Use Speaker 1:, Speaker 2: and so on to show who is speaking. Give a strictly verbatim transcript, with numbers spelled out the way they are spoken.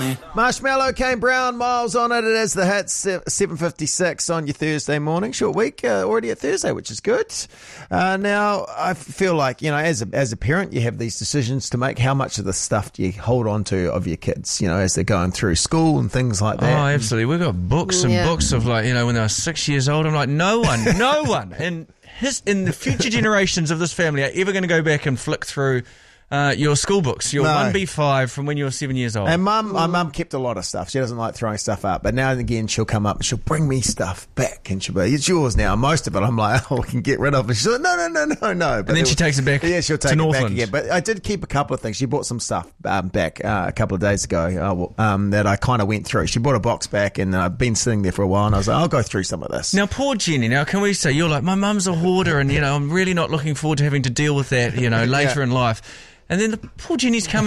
Speaker 1: Marshmallow, Kane Brown, Miles on it. It is the hits, seven fifty-six on your Thursday morning. Short week, uh, already at Thursday, which is good. Uh, now, I feel like, you know, as a, as a parent, you have these decisions to make. How much of the stuff do you hold on to of your kids, you know, as they're going through school and things like that?
Speaker 2: Oh, absolutely. We've got books and
Speaker 3: Yeah.
Speaker 2: books of, like, you know, when they were six years old. I'm like, no one, no one in, his, in the future generations of this family are ever going to go back and flick through Uh, your school books, your
Speaker 1: No.
Speaker 2: one B five from when you were seven years old.
Speaker 1: And mum, my mum kept a lot of stuff. She doesn't like throwing stuff up, but now and again she'll come up and she'll bring me stuff back, and she'll be, it's yours now. Most of it I'm like, oh, we can get rid of. And she's like, no, no, no, no, no. But
Speaker 2: and then
Speaker 1: it
Speaker 2: she
Speaker 1: was-
Speaker 2: takes it back.
Speaker 1: Yeah, she'll take
Speaker 2: to
Speaker 1: it back
Speaker 2: Northland.
Speaker 1: again. But I did keep a couple of things. She bought some stuff um, back uh, a couple of days ago uh, well, um, that I kind of went through. She bought a box back, and I've been sitting there for a while, and I was like, I'll go through some of this.
Speaker 2: Now, poor Jenny. Now, can we say you're like, my mum's a hoarder, and you know, I'm really not looking forward to having to deal with that, you know, later
Speaker 1: Yeah.
Speaker 2: in life. And then the poor Jenny's come